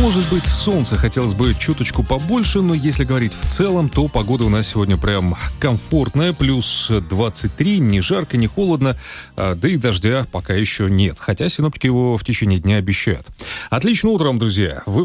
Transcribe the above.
Может быть, солнца хотелось бы чуточку побольше, но если говорить в целом, то погода у нас сегодня прям комфортная, плюс 23, не жарко, не холодно, да и дождя пока еще нет, хотя синоптики его в течение дня обещают. Отличного утра вам, друзья! Вы